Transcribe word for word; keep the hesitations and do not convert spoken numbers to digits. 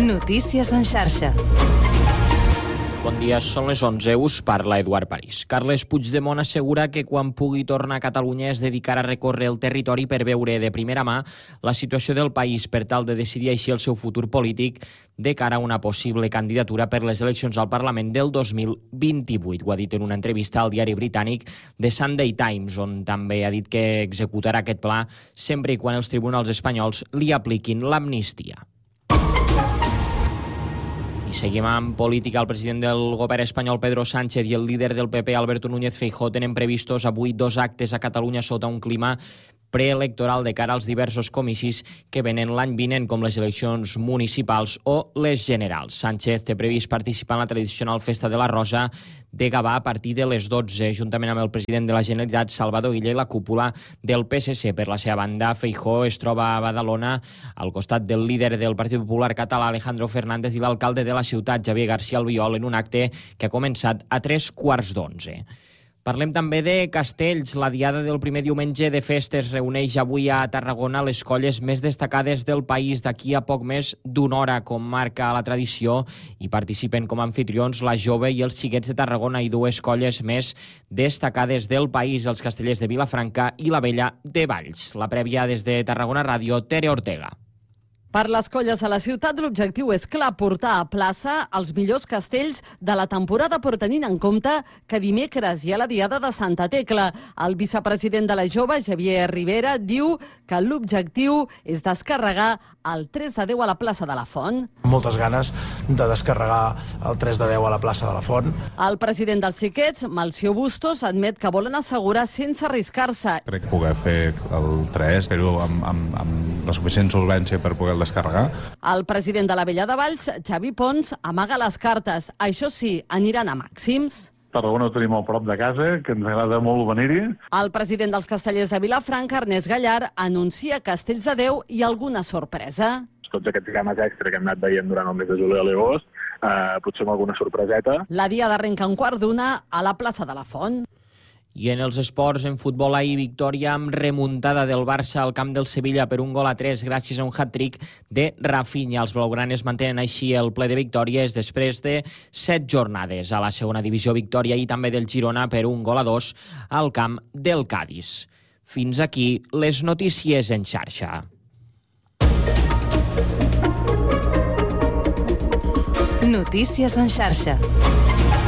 Notícies en xarxa. Bon dia, són les onze, us parla Eduard París. Carles Puigdemont assegura que quan pugui tornar a Catalunya es dedicarà a recórrer el territori per veure de primera mà la situació del país per tal de decidir així el seu futur polític de cara a una possible candidatura per les eleccions al Parlament del dos mil vint-i-vuit. Ho ha dit en una entrevista al diari britànic The Sunday Times, on també ha dit que executarà aquest pla sempre i quan els tribunals espanyols li apliquin l'amnistia. I seguim amb política. El president del govern espanyol, Pedro Sánchez, i el líder del P P, Alberto Núñez Feijóo, tenen previstos avui dos actes a Catalunya sota un clima preelectoral de cara als diversos comicis que venen l'any vinent, com les eleccions municipals o les generals. Sánchez té previst participar en la tradicional Festa de la Rosa de Gavà a partir de les dotze, juntament amb el president de la Generalitat, Salvador Illa, i la cúpula del P S C. Per la seva banda, Feijóo es troba a Badalona al costat del líder del Partit Popular català, Alejandro Fernández, i l'alcalde de la ciutat, Javier García Albiol, en un acte que ha començat a tres quarts d'onze. Parlem també de castells. La diada del primer diumenge de festes reuneix avui a Tarragona les colles més destacades del país. D'aquí a poc més d'una hora, com marca la tradició, i participen com a anfitrions la Jove i els Xiquets de Tarragona i dues colles més destacades del país, els Castellers de Vilafranca i la Vella de Valls. La prèvia des de Tarragona Ràdio, Tere Ortega. Per les colles a la ciutat, l'objectiu és clar, portar a plaça els millors castells de la temporada, però tenint en compte que dimecres hi ha la diada de Santa Tecla. El vicepresident de la Jove, Xavier Rivera, diu que l'objectiu és descarregar el tres de deu a la plaça de la Font. Moltes ganes de descarregar el tres de deu a la plaça de la Font. El president dels Xiquets, Melcior Bustos, admet que volen assegurar sense arriscar-se. Crec que poder fer el tres, fer-ho amb, amb, amb la suficient solvència per poder descarregar. El president de la Vella de Valls, Xavi Pons, amaga les cartes. Això sí, aniran a màxims. Tarragona ho tenim a prop de casa, que ens agrada molt venir-hi. El president dels Castellers de Vilafranca, Ernest Gallar, anuncia castells de Déu i alguna sorpresa. Tots aquests games extra que hem anat veient durant el mes de juliol i agost, eh, potser amb alguna sorpreseta. La diada arrenca un quart d'una a la plaça de la Font. I en els esports, en futbol, ahir victòria amb remuntada del Barça al camp del Sevilla per un gol a tres gràcies a un hat-trick de Rafinha. Els blaugranes mantenen així el ple de victòries després de set jornades. A la segona divisió, victòria i també del Girona per un gol a dos al camp del Cádiz. Fins aquí les notícies en xarxa. Notícies en xarxa.